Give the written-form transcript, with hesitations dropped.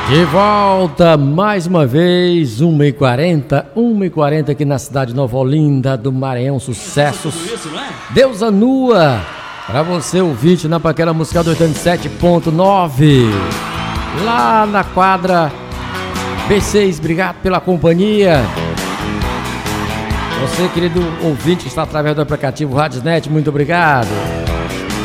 De volta mais uma vez, 1h40 aqui na cidade de Nova Olinda do Maranhão, sucessos. Deusa Nua, pra você ouvinte na Paquera Musical do 87.9, lá na quadra B6, obrigado pela companhia. Você, querido ouvinte que está através do aplicativo Radiosnet, muito obrigado.